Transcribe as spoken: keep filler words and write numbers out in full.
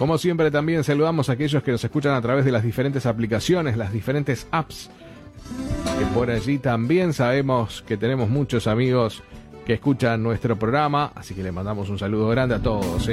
Como siempre también saludamos a aquellos que nos escuchan a través de las diferentes aplicaciones, las diferentes apps, que por allí también sabemos que tenemos muchos amigos que escuchan nuestro programa, así que le mandamos un saludo grande a todos, ¿eh?